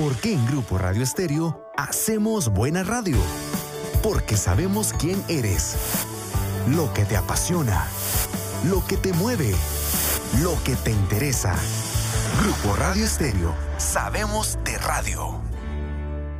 ¿Por qué en Grupo Radio Estéreo hacemos buena radio? Porque sabemos quién eres, lo que te apasiona, lo que te mueve, lo que te interesa. Grupo Radio Estéreo, sabemos de radio.